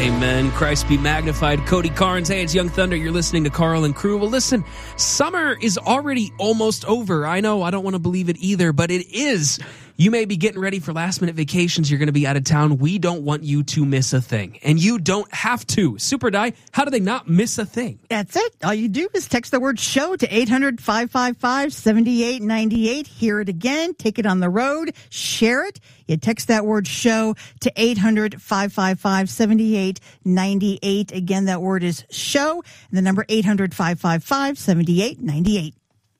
Amen. Christ be magnified. Cody Carnes. Hey, it's Young Thunder. You're listening to Carl and Crew. Well, listen, summer is already almost over. I know, I don't want to believe it either, but it is. You may be getting ready for last-minute vacations. You're going to be out of town. We don't want you to miss a thing. And you don't have to. Super Die, how do they not miss a thing? That's it. All you do is text the word SHOW to 800-555-7898. Hear it again. Take it on the road. Share it. You text that word SHOW to 800-555-7898. Again, that word is SHOW. And the number 800-555-7898.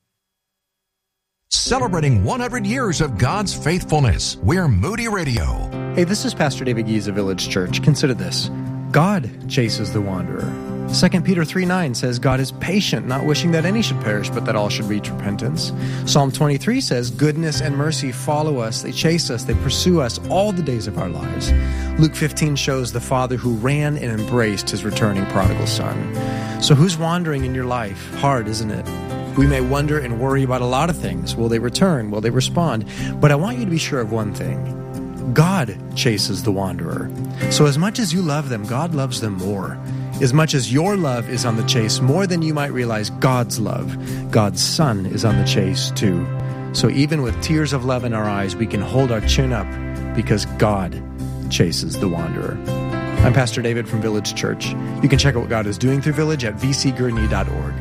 Celebrating 100 years of God's faithfulness, we're Moody Radio. Hey, this is Pastor David Gies of Village Church. Consider this. God chases the wanderer. 2 Peter 3:9 says, God is patient, not wishing that any should perish, but that all should reach repentance. Psalm 23 says, goodness and mercy follow us, they chase us, they pursue us all the days of our lives. Luke 15 shows the father who ran and embraced his returning prodigal son. So who's wandering in your life? Hard, isn't it? We may wonder and worry about a lot of things. Will they return? Will they respond? But I want you to be sure of one thing. God chases the wanderer. So as much as you love them, God loves them more. As much as your love is on the chase, more than you might realize, God's love, God's Son, is on the chase too. So even with tears of love in our eyes, we can hold our chin up because God chases the wanderer. I'm Pastor David from Village Church. You can check out what God is doing through Village at vcgurney.org.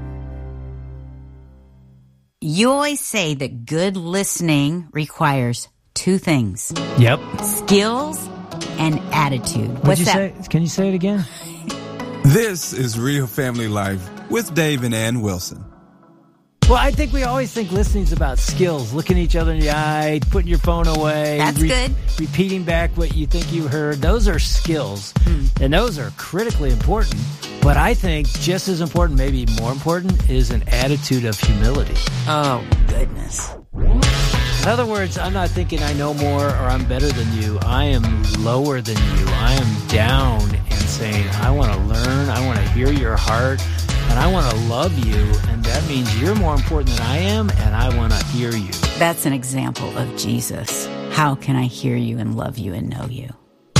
You always say that good listening requires two things. Yep. Skills and attitude. What's that? Can you say it again? This is Real Family Life with Dave and Ann Wilson. Well, I think we always think listening's about skills. Looking each other in the eye, putting your phone away. That's good. Repeating back what you think you heard. Those are skills. And those are critically important. But I think just as important, maybe more important, is an attitude of humility. Oh, goodness. In other words, I'm not thinking I know more or I'm better than you. I am lower than you. I am down and saying, I want to learn, I want to hear your heart, and I want to love you. And that means you're more important than I am, and I want to hear you. That's an example of Jesus. How can I hear you and love you and know you?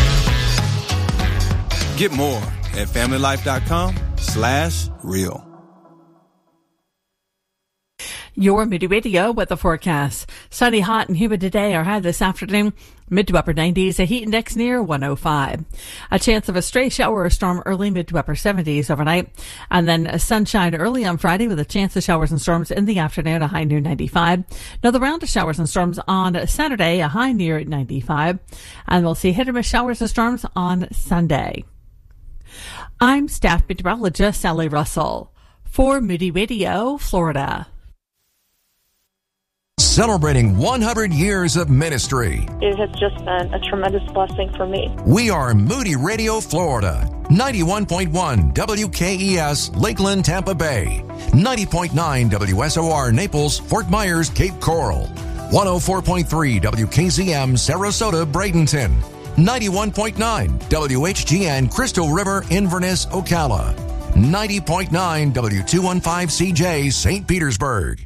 Get more at familylife.com/real. Your Moody Radio weather forecast. Sunny, hot, and humid today. Our high this afternoon, mid to upper 90s. A heat index near 105. A chance of a stray shower or storm early, mid to upper 70s overnight. And then sunshine early on Friday with a chance of showers and storms in the afternoon, a high near 95. Another round of showers and storms on Saturday, a high near 95. And we'll see hit or miss showers and storms on Sunday. I'm staff meteorologist Sally Russell for Moody Radio, Florida. Celebrating 100 years of ministry. It has just been a tremendous blessing for me. We are Moody Radio, Florida. 91.1 WKES, Lakeland, Tampa Bay. 90.9 WSOR, Naples, Fort Myers, Cape Coral. 104.3 WKZM, Sarasota, Bradenton. 91.9 WHGN, Crystal River, Inverness, Ocala. 90.9 W215CJ, St. Petersburg.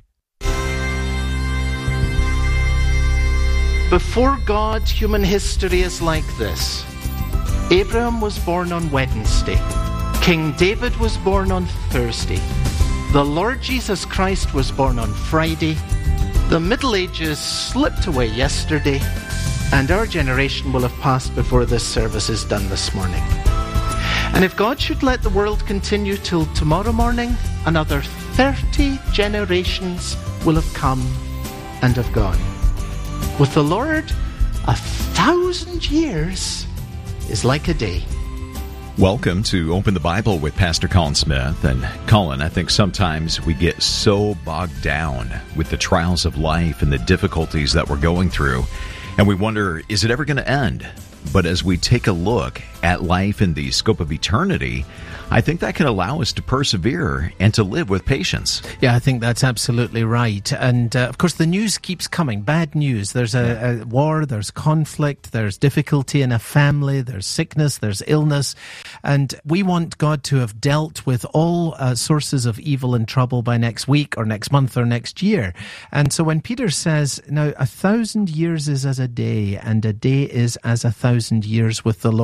Before God, human history is like this. Abraham was born on Wednesday. King David was born on Thursday. The Lord Jesus Christ was born on Friday. The Middle Ages slipped away yesterday. And our generation will have passed before this service is done this morning. And if God should let the world continue till tomorrow morning, another 30 generations will have come and have gone. With the Lord, 1,000 years is like a day. Welcome to Open the Bible with Pastor Colin Smith. And Colin, I think sometimes we get so bogged down with the trials of life and the difficulties that we're going through, and we wonder, is it ever going to end? But as we take a look at life in the scope of eternity, I think that can allow us to persevere and to live with patience. Yeah, I think that's absolutely right. And of course, the news keeps coming. Bad news. There's a war, there's conflict, there's difficulty in a family, there's sickness, there's illness. And we want God to have dealt with all sources of evil and trouble by next week or next month or next year. And so when Peter says, now 1,000 years is as a day, and a day is as 1,000 years with the Lord,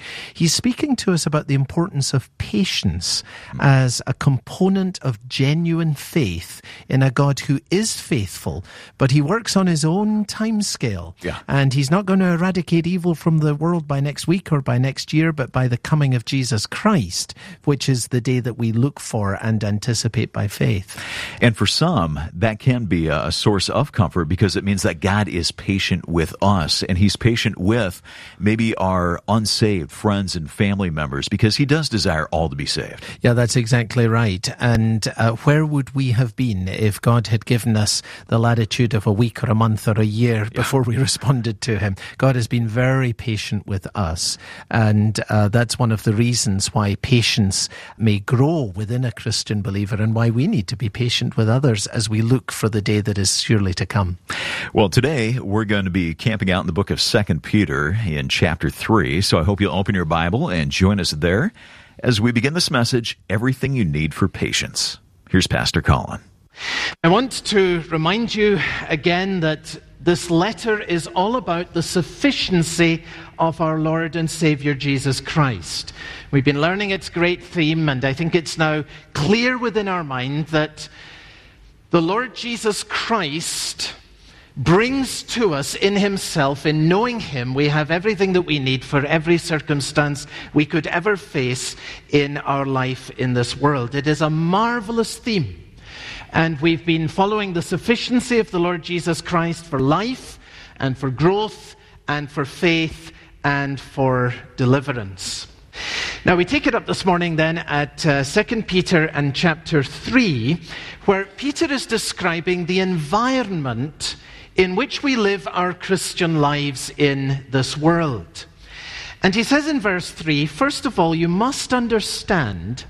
he's speaking to us about the importance of patience as a component of genuine faith in a God who is faithful, but he works on his own timescale. Yeah. And he's not going to eradicate evil from the world by next week or by next year, but by the coming of Jesus Christ, which is the day that we look for and anticipate by faith. And for some, that can be a source of comfort because it means that God is patient with us, and he's patient with maybe our unsaved friends and family members because he does desire all to be saved. Yeah, that's exactly right. And where would we have been if God had given us the latitude of a week or a month or a year before we responded to him? God has been very patient with us. And that's one of the reasons why patience may grow within a Christian believer and why we need to be patient with others as we look for the day that is surely to come. Well, today we're going to be camping out in the book of 2 Peter in chapter 3. So I hope you'll open your Bible and join us there as we begin this message, Everything You Need for Patience. Here's Pastor Colin. I want to remind you again that this letter is all about the sufficiency of our Lord and Savior Jesus Christ. We've been learning its great theme, and I think it's now clear within our mind that the Lord Jesus Christ brings to us in himself, in knowing him, we have everything that we need for every circumstance we could ever face in our life in this world. It is a marvelous theme. And we've been following the sufficiency of the Lord Jesus Christ for life and for growth and for faith and for deliverance. Now we take it up this morning then at 2 Peter and chapter 3, where Peter is describing the environment in which we live our Christian lives in this world. And he says in verse 3, first of all, you must understand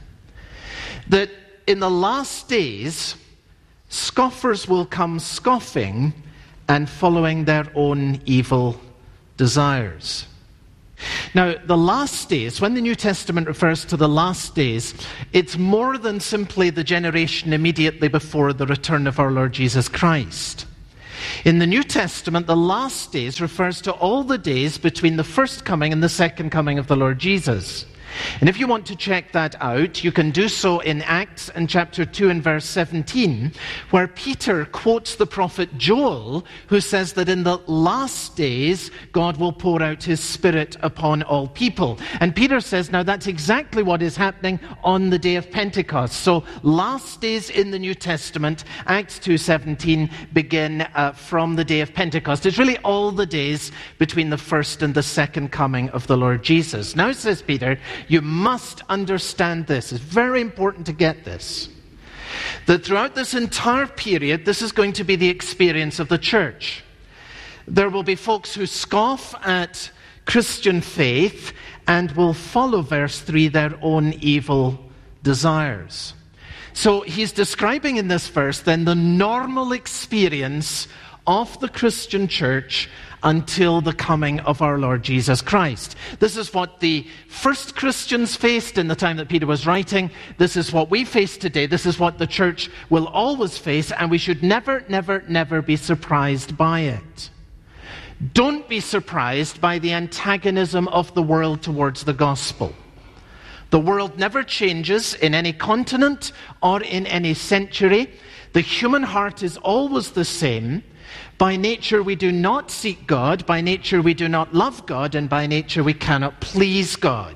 that in the last days, scoffers will come scoffing and following their own evil desires. Now, the last days, when the New Testament refers to the last days, it's more than simply the generation immediately before the return of our Lord Jesus Christ. In the New Testament, the last days refers to all the days between the first coming and the second coming of the Lord Jesus. And if you want to check that out, you can do so in Acts and chapter 2 and verse 17, where Peter quotes the prophet Joel, who says that in the last days, God will pour out his Spirit upon all people. And Peter says, now that's exactly what is happening on the day of Pentecost. So last days in the New Testament, Acts 2:17, begin from the day of Pentecost. It's really all the days between the first and the second coming of the Lord Jesus. Now, says Peter, you must understand this. It's very important to get this. That throughout this entire period, this is going to be the experience of the church. There will be folks who scoff at Christian faith and will follow, verse 3, their own evil desires. So he's describing in this verse then the normal experience of the Christian church until the coming of our Lord Jesus Christ. This is what the first Christians faced in the time that Peter was writing. This is what we face today. This is what the church will always face, and we should never, never, never be surprised by it. Don't be surprised by the antagonism of the world towards the gospel. The world never changes in any continent or in any century. The human heart is always the same. By nature, we do not seek God. By nature, we do not love God. And by nature, we cannot please God.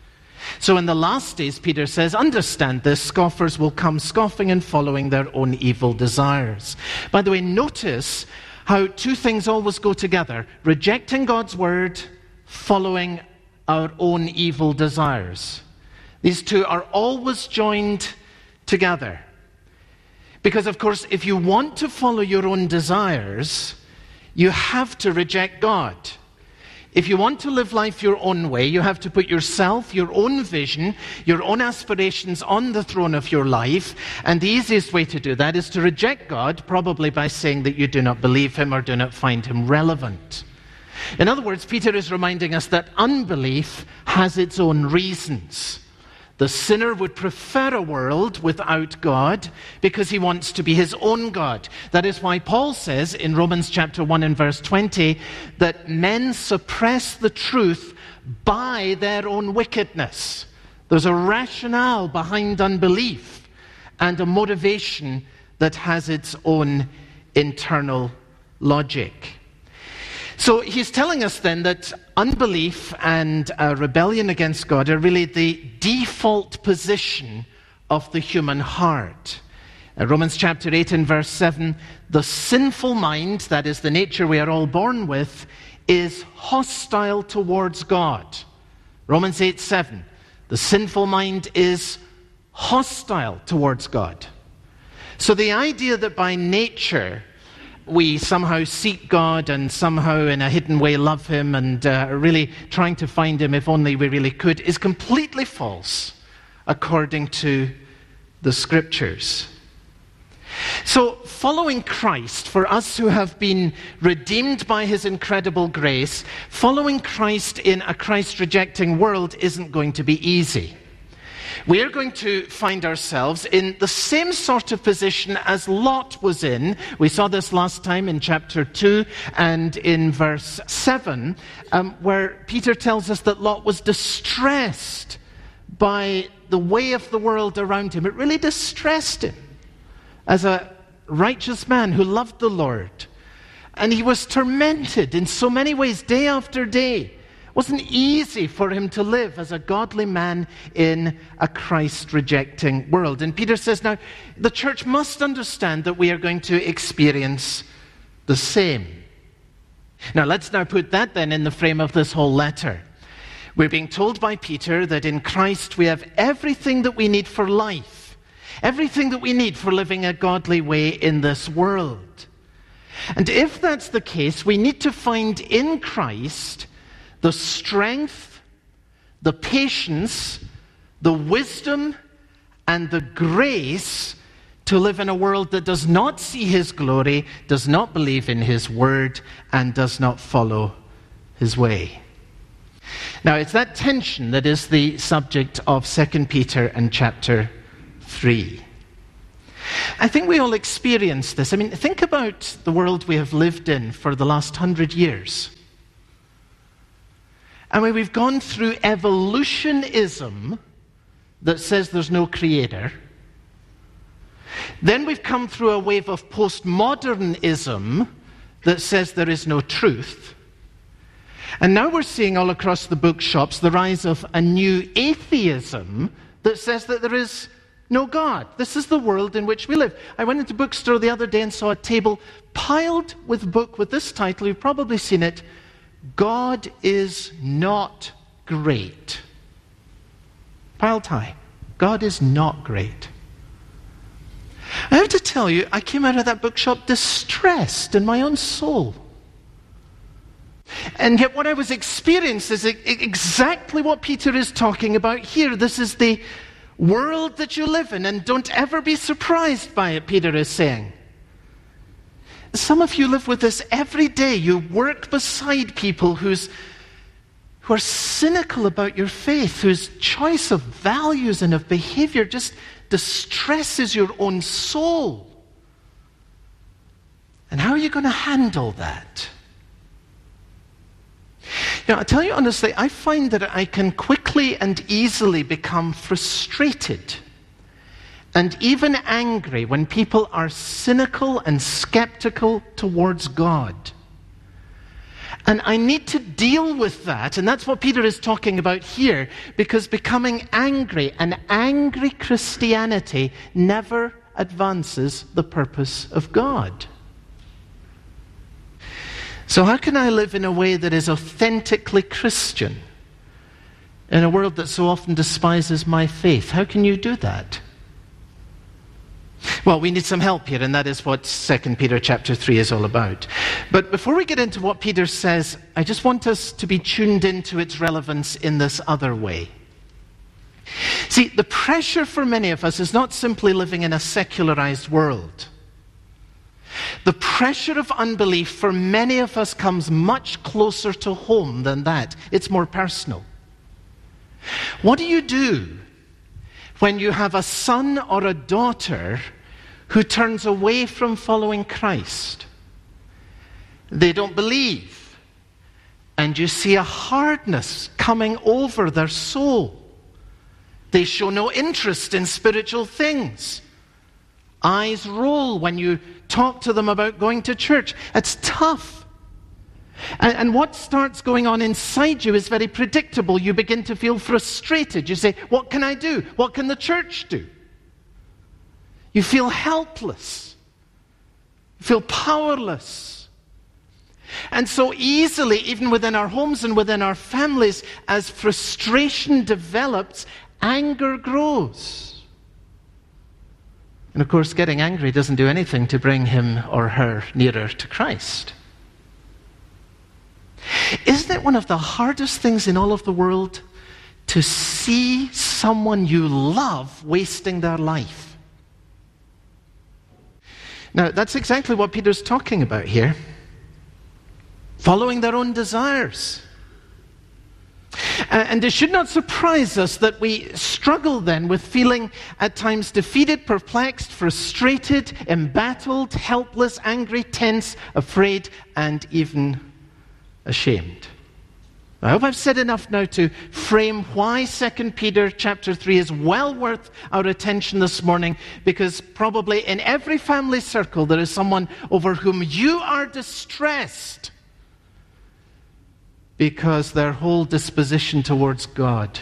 So in the last days, Peter says, understand this, scoffers will come scoffing and following their own evil desires. By the way, notice how two things always go together. Rejecting God's word, following our own evil desires. These two are always joined together. Because, of course, if you want to follow your own desires, you have to reject God. If you want to live life your own way, you have to put yourself, your own vision, your own aspirations on the throne of your life. And the easiest way to do that is to reject God, probably by saying that you do not believe him or do not find him relevant. In other words, Peter is reminding us that unbelief has its own reasons. The sinner would prefer a world without God because he wants to be his own God. That is why Paul says in Romans chapter 1 and verse 20 that men suppress the truth by their own wickedness. There's a rationale behind unbelief and a motivation that has its own internal logic. So he's telling us then that unbelief and rebellion against God are really the default position of the human heart. Romans chapter 8 and verse 7, the sinful mind, that is the nature we are all born with, is hostile towards God. Romans 8:7, the sinful mind is hostile towards God. So the idea that by nature we somehow seek God and somehow in a hidden way love him and are really trying to find him if only we really could is completely false according to the scriptures. So following Christ, for us who have been redeemed by his incredible grace, following Christ in a Christ-rejecting world isn't going to be easy. We are going to find ourselves in the same sort of position as Lot was in. We saw this last time in chapter 2 and in verse 7, where Peter tells us that Lot was distressed by the way of the world around him. It really distressed him as a righteous man who loved the Lord. And he was tormented in so many ways, day after day. It wasn't easy for him to live as a godly man in a Christ-rejecting world. And Peter says, now, the church must understand that we are going to experience the same. Now, let's now put that then in the frame of this whole letter. We're being told by Peter that in Christ we have everything that we need for life, everything that we need for living a godly way in this world. And if that's the case, we need to find in Christ the strength, the patience, the wisdom, and the grace to live in a world that does not see his glory, does not believe in his word, and does not follow his way. Now, it's that tension that is the subject of 2 Peter and chapter 3. I think we all experience this. I mean, think about the world we have lived in for the last 100 years. I mean, we've gone through evolutionism that says there's no creator. Then we've come through a wave of postmodernism that says there is no truth. And now we're seeing all across the bookshops the rise of a new atheism that says that there is no God. This is the world in which we live. I went into a bookstore the other day and saw a table piled with a book with this title. You've probably seen it. God is not great. Piled high. God is not great. I have to tell you, I came out of that bookshop distressed in my own soul. And yet what I was experiencing is exactly what Peter is talking about here. This is the world that you live in, and don't ever be surprised by it, Peter is saying. Some of you live with this every day. You work beside people who are cynical about your faith, whose choice of values and of behavior just distresses your own soul. And how are you going to handle that? You know, I tell you honestly, I find that I can quickly and easily become frustrated and even angry when people are cynical and skeptical towards God. And I need to deal with that, and that's what Peter is talking about here, because becoming angry, an angry Christianity never advances the purpose of God. So how can I live in a way that is authentically Christian in a world that so often despises my faith? How can you do that? Well, we need some help here, and that is what 2 Peter chapter 3 is all about. But before we get into what Peter says, I just want us to be tuned into its relevance in this other way. See, the pressure for many of us is not simply living in a secularized world. The pressure of unbelief for many of us comes much closer to home than that. It's more personal. What do you do when you have a son or a daughter who turns away from following Christ? They don't believe, and you see a hardness coming over their soul. They show no interest in spiritual things. Eyes roll when you talk to them about going to church. It's tough. And what starts going on inside you is very predictable. You begin to feel frustrated. You say, what can I do? What can the church do? You feel helpless. You feel powerless. And so easily, even within our homes and within our families, as frustration develops, anger grows. And of course, getting angry doesn't do anything to bring him or her nearer to Christ. Isn't it one of the hardest things in all of the world to see someone you love wasting their life? Now, that's exactly what Peter's talking about here. Following their own desires. And it should not surprise us that we struggle then with feeling at times defeated, perplexed, frustrated, embattled, helpless, angry, tense, afraid, and even ashamed. I hope I've said enough now to frame why 2 Peter chapter 3 is well worth our attention this morning, because probably in every family circle there is someone over whom you are distressed because their whole disposition towards God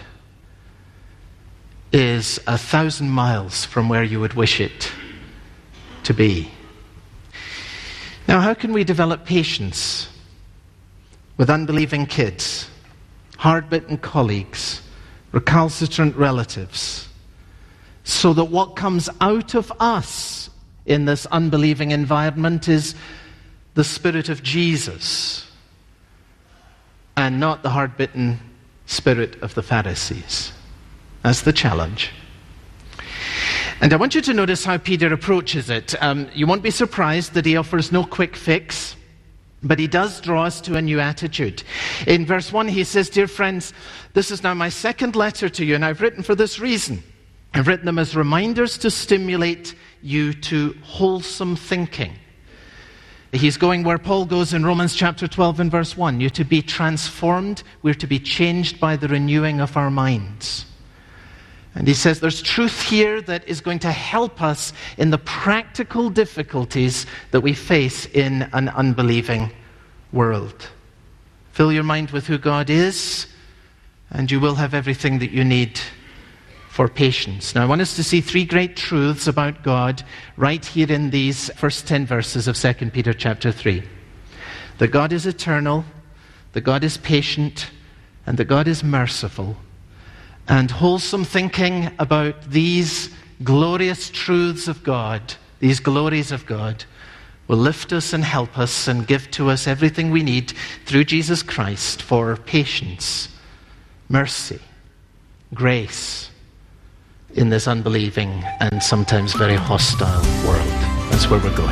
is 1,000 miles from where you would wish it to be. Now, how can we develop patience with unbelieving kids, hard-bitten colleagues, recalcitrant relatives, so that what comes out of us in this unbelieving environment is the Spirit of Jesus and not the hard-bitten spirit of the Pharisees? That's the challenge. And I want you to notice how Peter approaches it. You won't be surprised that he offers no quick fix, but he does draw us to a new attitude. In verse 1, he says, "Dear friends, this is now my second letter to you, and I've written for this reason. I've written them as reminders to stimulate you to wholesome thinking." He's going where Paul goes in Romans chapter 12 and verse 1. You're to be transformed. We're to be changed by the renewing of our minds. And he says there's truth here that is going to help us in the practical difficulties that we face in an unbelieving world. Fill your mind with who God is, and you will have everything that you need for patience. Now, I want us to see three great truths about God right here in these first 10 verses of 2 Peter chapter 3. That God is eternal, that God is patient, and that God is merciful. And wholesome thinking about these glorious truths of God, these glories of God, will lift us and help us and give to us everything we need through Jesus Christ for patience, mercy, grace in this unbelieving and sometimes very hostile world. That's where we're going.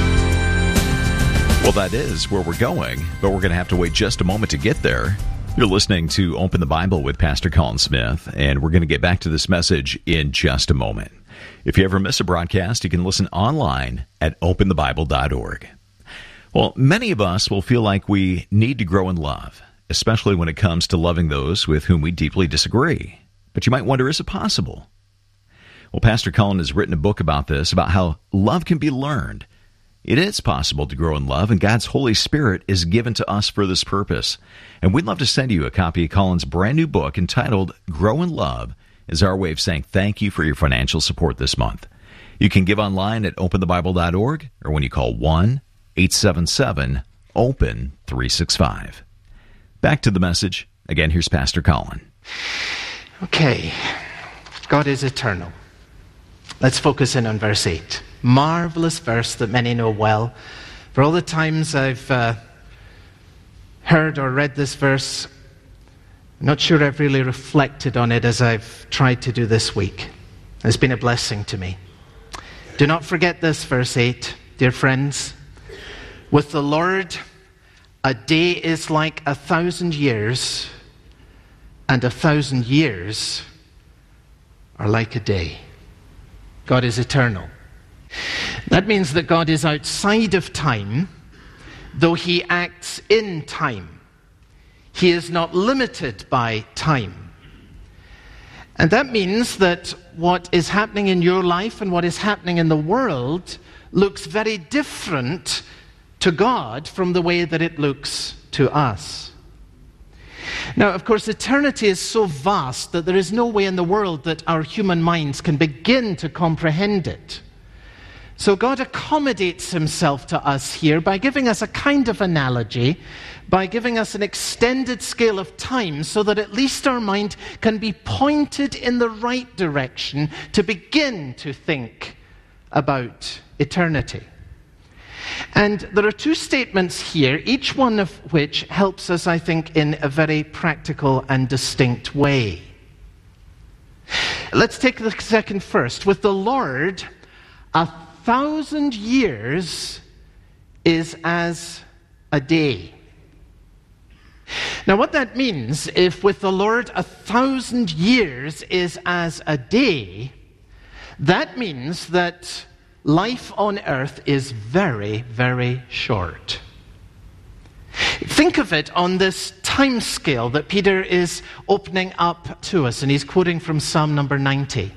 Well, that is where we're going, but we're going to have to wait just a moment to get there. You're listening to Open the Bible with Pastor Colin Smith, and we're going to get back to this message in just a moment. If you ever miss a broadcast, you can listen online at openthebible.org. Well, many of us will feel like we need to grow in love, especially when it comes to loving those with whom we deeply disagree. But you might wonder, is it possible? Well, Pastor Colin has written a book about this, about how love can be learned. It is possible to grow in love, and God's Holy Spirit is given to us for this purpose. And we'd love to send you a copy of Colin's brand new book entitled Grow in Love, as our way of saying thank you for your financial support this month. You can give online at openthebible.org or when you call 1-877-OPEN-365. Back to the message. Again, here's Pastor Colin. Okay, God is eternal. Let's focus in on verse 8. Marvelous verse that many know well. For all the times I've heard or read this verse, I'm not sure I've really reflected on it as I've tried to do this week. It's been a blessing to me. Do not forget this, verse 8, dear friends. With the Lord, a day is like 1,000 years, and 1,000 years are like a day. God is eternal. That means that God is outside of time, though he acts in time. He is not limited by time. And that means that what is happening in your life and what is happening in the world looks very different to God from the way that it looks to us. Now, of course, eternity is so vast that there is no way in the world that our human minds can begin to comprehend it. So God accommodates himself to us here by giving us a kind of analogy, by giving us an extended scale of time so that at least our mind can be pointed in the right direction to begin to think about eternity. And there are two statements here, each one of which helps us, I think, in a very practical and distinct way. Let's take the second first. With the Lord, 1,000 years is as a day. Now, what that means, if with the Lord 1,000 years is as a day, that means that life on earth is very, very short. Think of it on this time scale that Peter is opening up to us, and he's quoting from Psalm number 90.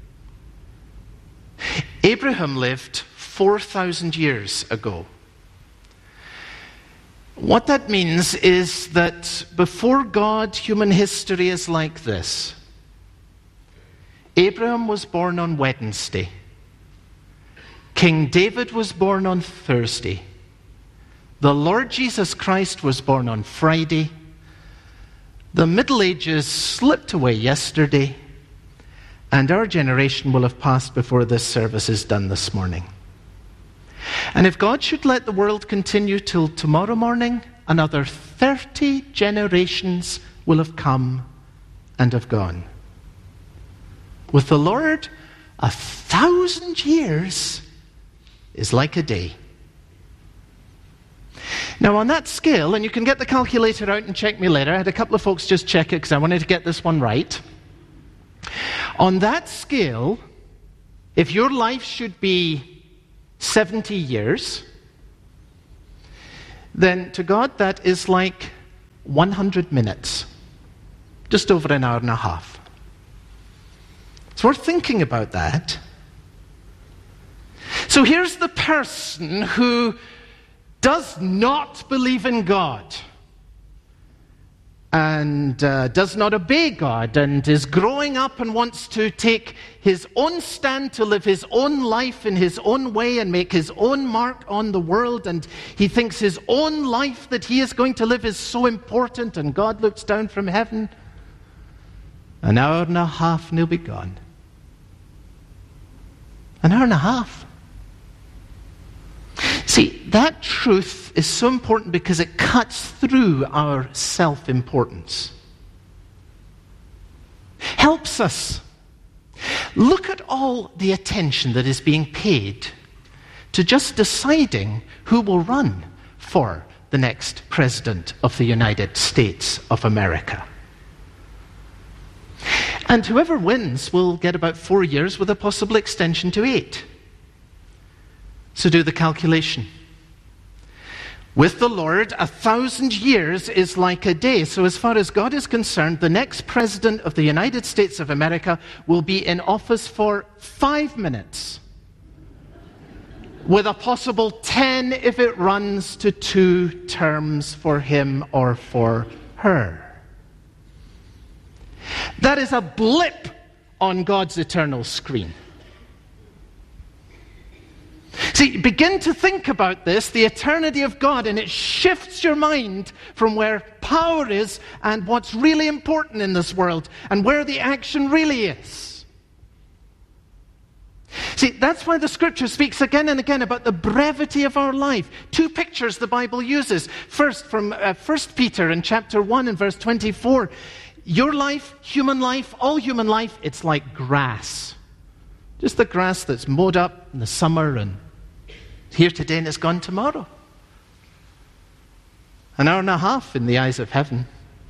Abraham lived 4,000 years ago. What that means is that before God, human history is like this. Abraham was born on Wednesday. King David was born on Thursday. The Lord Jesus Christ was born on Friday. The Middle Ages slipped away yesterday. And our generation will have passed before this service is done this morning. And if God should let the world continue till tomorrow morning, another 30 generations will have come and have gone. With the Lord, 1,000 years is like a day. Now on that scale, and you can get the calculator out and check me later, I had a couple of folks just check it because I wanted to get this one right. On that scale, if your life should be 70 years, then to God that is like 100 minutes, just over an hour and a half. It's worth thinking about that. So here's the person who does not believe in God and does not obey God and is growing up and wants to take his own stand to live his own life in his own way and make his own mark on the world, and he thinks his own life that he is going to live is so important, and God looks down from heaven. An hour and a half and he'll be gone. An hour and a half. See, that truth is so important because it cuts through our self-importance. Helps us. Look at all the attention that is being paid to just deciding who will run for the next president of the United States of America. And whoever wins will get about 4 years with a possible extension to 8. So do the calculation. With the Lord, 1,000 years is like a day. So as far as God is concerned, the next president of the United States of America will be in office for 5 minutes, with a possible 10 if it runs to 2 terms for him or for her. That is a blip on God's eternal screen. See, begin to think about this, the eternity of God, and it shifts your mind from where power is and what's really important in this world and where the action really is. See, that's why the Scripture speaks again and again about the brevity of our life. 2 pictures the Bible uses. First, from 1 Peter in chapter 1 and verse 24. Your life, all human life, it's like grass. Just the grass that's mowed up in the summer and here today and it's gone tomorrow. An hour and a half in the eyes of heaven.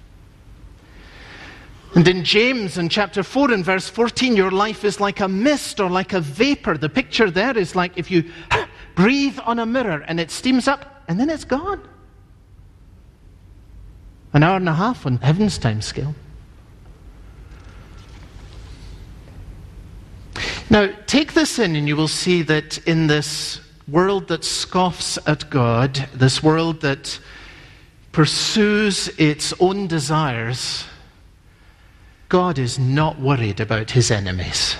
And in James in chapter 4 and verse 14, your life is like a mist or like a vapor. The picture there is like if you breathe on a mirror and it steams up and then it's gone. An hour and a half on heaven's time scale. Now, take this in and you will see that in this world that scoffs at God, this world that pursues its own desires, God is not worried about his enemies.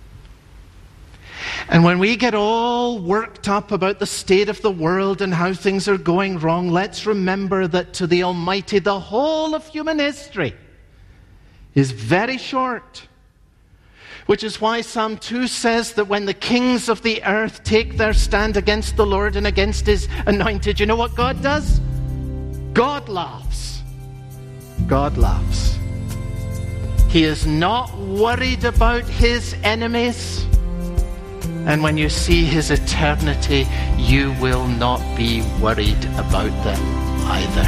And when we get all worked up about the state of the world and how things are going wrong, let's remember that to the Almighty, the whole of human history is very short. Which is why Psalm 2 says that when the kings of the earth take their stand against the Lord and against his anointed, you know what God does? God laughs. God laughs. He is not worried about his enemies. And when you see his eternity, you will not be worried about them either.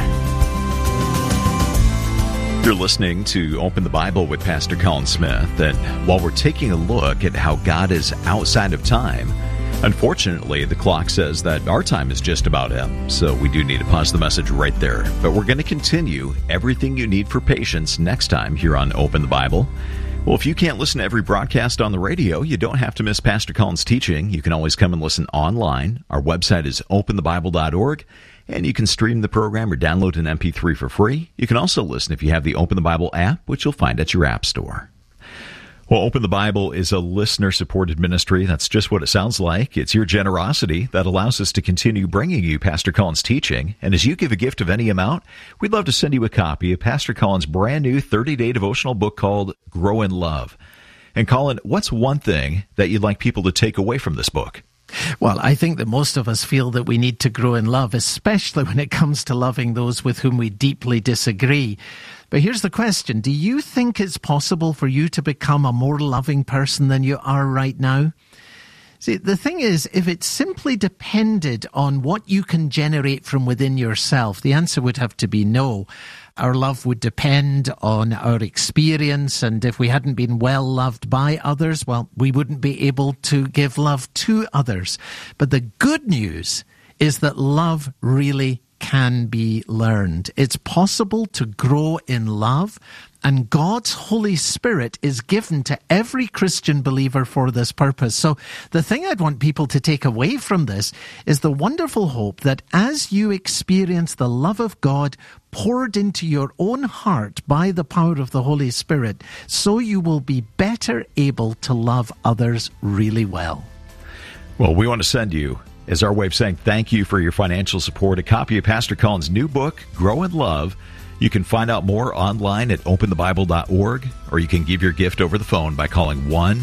You're listening to Open the Bible with Pastor Colin Smith, and while we're taking a look at how God is outside of time, unfortunately, the clock says that our time is just about up, so we do need to pause the message right there. But we're going to continue everything you need for patience next time here on Open the Bible. Well, if you can't listen to every broadcast on the radio, you don't have to miss Pastor Colin's teaching. You can always come and listen online. Our website is openthebible.org, and you can stream the program or download an MP3 for free. You can also listen if you have the Open the Bible app, which you'll find at your app store. Well, Open the Bible is a listener-supported ministry. That's just what it sounds like. It's your generosity that allows us to continue bringing you Pastor Colin's teaching. And as you give a gift of any amount, we'd love to send you a copy of Pastor Colin's brand new 30-day devotional book called Grow in Love. And Colin, what's one thing that you'd like people to take away from this book? Well, I think that most of us feel that we need to grow in love, especially when it comes to loving those with whom we deeply disagree. But here's the question. Do you think it's possible for you to become a more loving person than you are right now? See, the thing is, if it simply depended on what you can generate from within yourself, the answer would have to be no. Our love would depend on our experience, and if we hadn't been well loved by others, well, we wouldn't be able to give love to others. But the good news is that love really can be learned. It's possible to grow in love, and God's Holy Spirit is given to every Christian believer for this purpose. So the thing I'd want people to take away from this is the wonderful hope that as you experience the love of God poured into your own heart by the power of the Holy Spirit, so you will be better able to love others really well. Well, we want to send you, as our way of saying thank you for your financial support, a copy of Pastor Colin's new book, Grow in Love. You can find out more online at openthebible.org, or you can give your gift over the phone by calling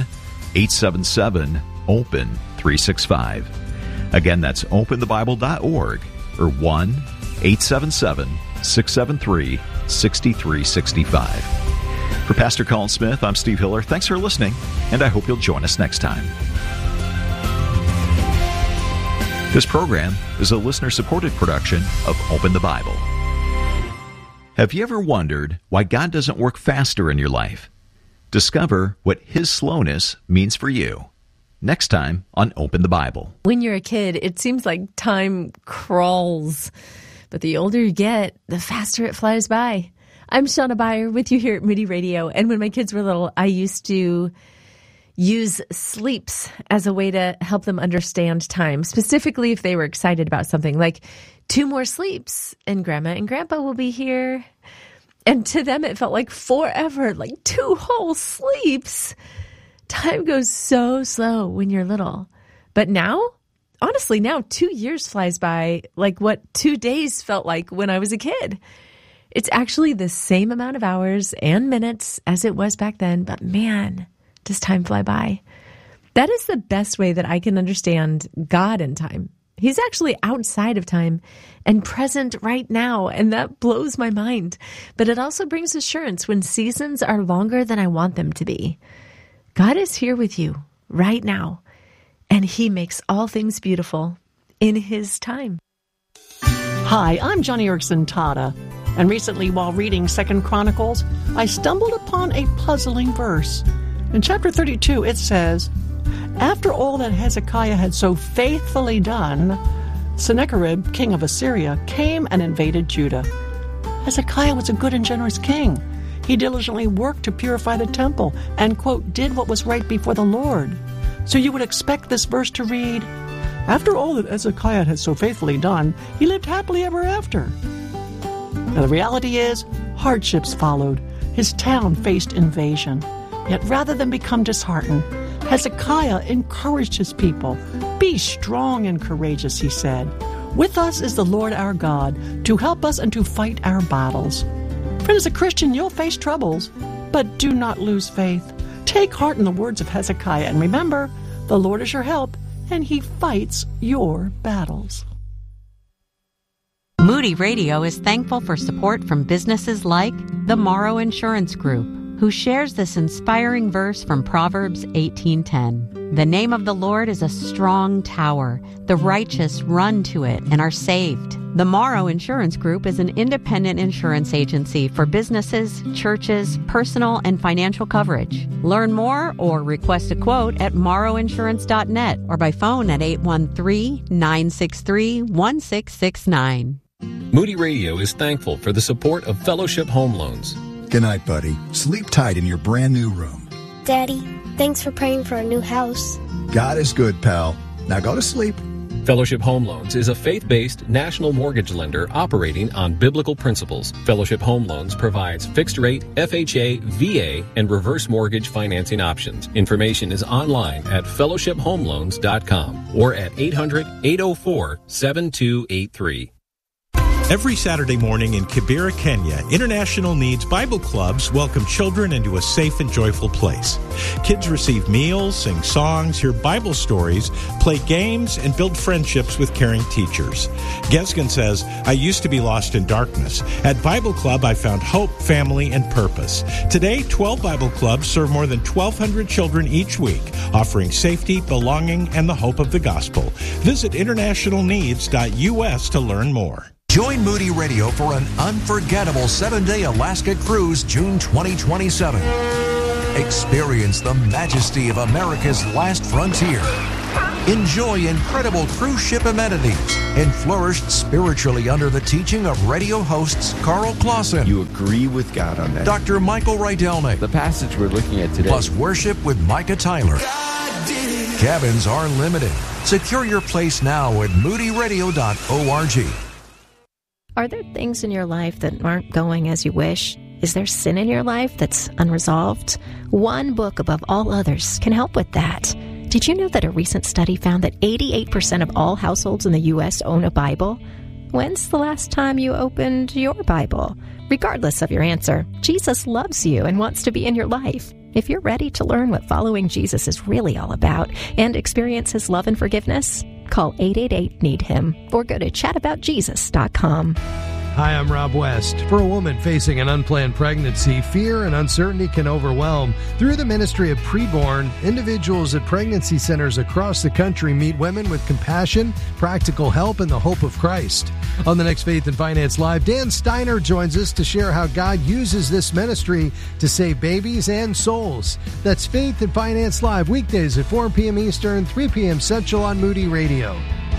1-877-OPEN-365. Again, that's openthebible.org, or 1-877-673-6365. For Pastor Colin Smith, I'm Steve Hiller. Thanks for listening, and I hope you'll join us next time. This program is a listener-supported production of Open the Bible. Have you ever wondered why God doesn't work faster in your life? Discover what His slowness means for you. Next time on Open the Bible. When you're a kid, it seems like time crawls. But the older you get, the faster it flies by. I'm Shauna Beyer with you here at Moody Radio. And when my kids were little, I used to use sleeps as a way to help them understand time, specifically if they were excited about something, like 2 more sleeps and Grandma and Grandpa will be here. And to them, it felt like forever, like 2 whole sleeps. Time goes so slow when you're little. But now, honestly, now 2 years flies by like what 2 days felt like when I was a kid. It's actually the same amount of hours and minutes as it was back then, but man, does time fly by. That is the best way that I can understand God and time. He's actually outside of time and present right now, and that blows my mind. But it also brings assurance when seasons are longer than I want them to be. God is here with you right now, and He makes all things beautiful in His time. Hi, I'm Johnny Erickson Tada, and recently while reading 2 Chronicles, I stumbled upon a puzzling verse. In chapter 32, it says, "After all that Hezekiah had so faithfully done, Sennacherib, king of Assyria, came and invaded Judah. Hezekiah was a good and generous king. He diligently worked to purify the temple and, quote, did what was right before the Lord. So you would expect this verse to read, after all that Hezekiah had so faithfully done, he lived happily ever after. Now the reality is, hardships followed. His town faced invasion. Yet rather than become disheartened, Hezekiah encouraged his people. Be strong and courageous, he said. With us is the Lord our God, to help us and to fight our battles. Friend, as a Christian, you'll face troubles, but do not lose faith. Take heart in the words of Hezekiah, and remember, the Lord is your help, and he fights your battles. Moody Radio is thankful for support from businesses like the Morrow Insurance Group, who shares this inspiring verse from Proverbs 18:10. The name of the Lord is a strong tower. The righteous run to it and are saved. The Morrow Insurance Group is an independent insurance agency for businesses, churches, personal and financial coverage. Learn more or request a quote at morrowinsurance.net or by phone at 813-963-1669. Moody Radio is thankful for the support of Fellowship Home Loans. Good night, buddy. Sleep tight in your brand new room. Daddy, thanks for praying for a new house. God is good, pal. Now go to sleep. Fellowship Home Loans is a faith-based national mortgage lender operating on biblical principles. Fellowship Home Loans provides fixed-rate, FHA, VA, and reverse mortgage financing options. Information is online at fellowshiphomeloans.com or at 800-804-7283. Every Saturday morning in Kibera, Kenya, International Needs Bible Clubs welcome children into a safe and joyful place. Kids receive meals, sing songs, hear Bible stories, play games, and build friendships with caring teachers. Gesgen says, I used to be lost in darkness. At Bible Club, I found hope, family, and purpose. Today, 12 Bible Clubs serve more than 1,200 children each week, offering safety, belonging, and the hope of the gospel. Visit internationalneeds.us to learn more. Join Moody Radio for an unforgettable 7-day Alaska cruise June 2027. Experience the majesty of America's last frontier. Enjoy incredible cruise ship amenities and flourish spiritually under the teaching of radio hosts Carl Clausen. You agree with God on that. Dr. Michael Rydelnik. The passage we're looking at today. Plus worship with Micah Tyler. Cabins are limited. Secure your place now at moodyradio.org. Are there things in your life that aren't going as you wish? Is there sin in your life that's unresolved? One book above all others can help with that. Did you know that a recent study found that 88% of all households in the U.S. own a Bible? When's the last time you opened your Bible? Regardless of your answer, Jesus loves you and wants to be in your life. If you're ready to learn what following Jesus is really all about and experience his love and forgiveness, call 888-NEED-HIM or go to chataboutjesus.com. Hi, I'm Rob West. For a woman facing an unplanned pregnancy, fear and uncertainty can overwhelm. Through the ministry of Preborn, individuals at pregnancy centers across the country meet women with compassion, practical help, and the hope of Christ. On the next Faith and Finance Live, Dan Steiner joins us to share how God uses this ministry to save babies and souls. That's Faith and Finance Live, weekdays at 4 p.m. Eastern, 3 p.m. Central on Moody Radio.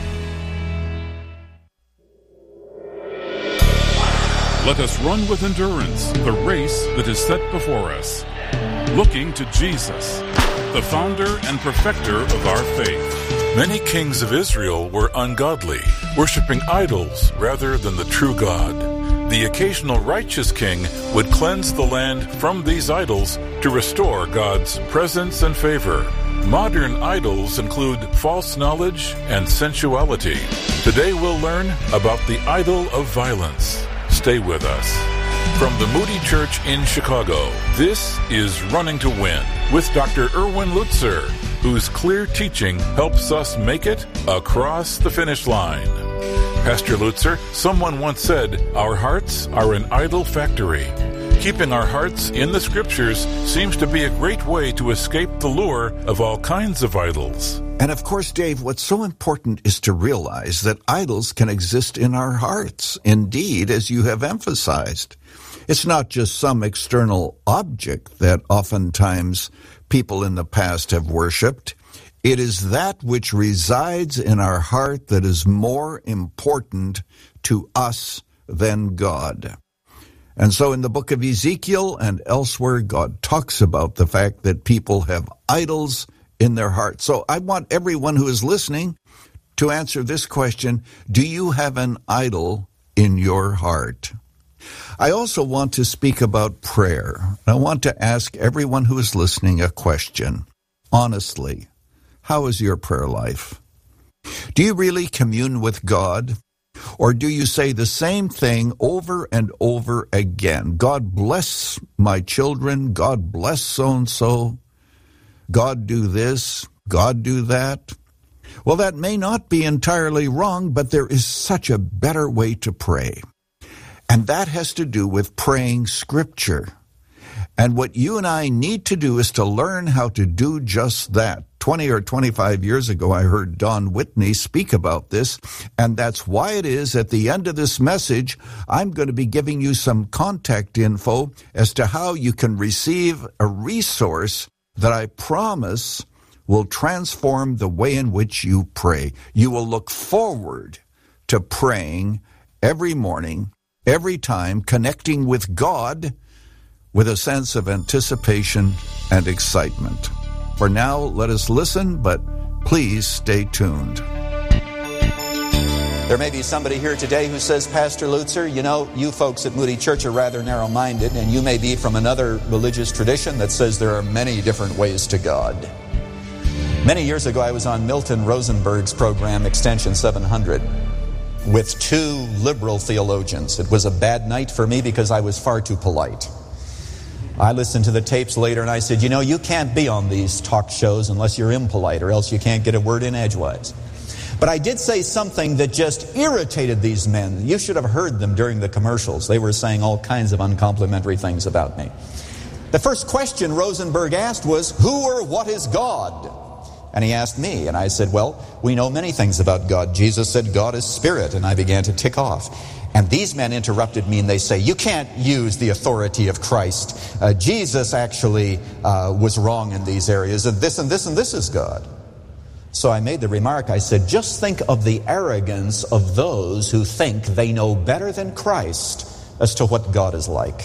Let us run with endurance the race that is set before us, looking to Jesus, the founder and perfecter of our faith. Many kings of Israel were ungodly, worshiping idols rather than the true God. The occasional righteous king would cleanse the land from these idols to restore God's presence and favor. Modern idols include false knowledge and sensuality. Today we'll learn about the idol of violence. Stay with us. From the Moody Church in Chicago, this is Running to Win with Dr. Erwin Lutzer, whose clear teaching helps us make it across the finish line. Pastor Lutzer, someone once said, our hearts are an idol factory. Keeping our hearts in the scriptures seems to be a great way to escape the lure of all kinds of idols. And of course, Dave, what's so important is to realize that idols can exist in our hearts. Indeed, as you have emphasized, it's not just some external object that oftentimes people in the past have worshipped. It is that which resides in our heart that is more important to us than God. And so in the book of Ezekiel and elsewhere, God talks about the fact that people have idols in their heart. So I want everyone who is listening to answer this question: do you have an idol in your heart? I also want to speak about prayer. I want to ask everyone who is listening a question. Honestly, how is your prayer life? Do you really commune with God? Or do you say the same thing over and over again? God bless my children. God bless so-and-so. God do this. God do that. Well, that may not be entirely wrong, but there is such a better way to pray. And that has to do with praying Scripture. And what you and I need to do is to learn how to do just that. 20 or 25 years ago, I heard Don Whitney speak about this, and that's why it is at the end of this message, I'm going to be giving you some contact info as to how you can receive a resource that I promise will transform the way in which you pray. You will look forward to praying every morning, every time, connecting with God with a sense of anticipation and excitement. For now, let us listen, but please stay tuned. There may be somebody here today who says, Pastor Lutzer, you know, you folks at Moody Church are rather narrow-minded, and you may be from another religious tradition that says there are many different ways to God. Many years ago, I was on Milton Rosenberg's program, Extension 700, with two liberal theologians. It was a bad night for me because I was far too polite. I listened to the tapes later and I said, you know, you can't be on these talk shows unless you're impolite, or else you can't get a word in edgewise. But I did say something that just irritated these men. You should have heard them during the commercials. They were saying all kinds of uncomplimentary things about me. The first question Rosenberg asked was, who or what is God? And he asked me, and I said, well, we know many things about God. Jesus said God is spirit, and I began to tick off. And these men interrupted me and they say, you can't use the authority of Christ. Jesus actually was wrong in these areas, and this and this and this is God. So I made the remark, I said, just think of the arrogance of those who think they know better than Christ as to what God is like.